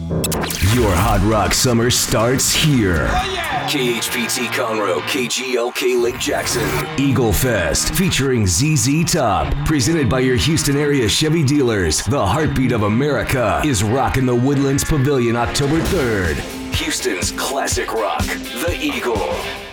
Your Hot Rock summer starts here. KHPT Conroe, KGLK Lake Jackson. Eagle Fest featuring ZZ Top. Presented by your Houston area Chevy dealers. The heartbeat of America is rocking the Woodlands Pavilion October 3rd. Houston's classic rock, The Eagle.